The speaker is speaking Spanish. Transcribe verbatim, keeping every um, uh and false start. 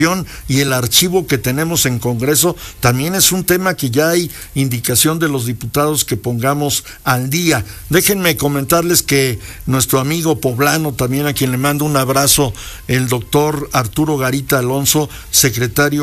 y el archivo que tenemos en Congreso también es un tema que ya hay indicación de los diputados que pongamos al día. Déjenme comentarles que nuestro amigo poblano, también a quien le mando un abrazo, el doctor Arturo Garita Alonso, secretario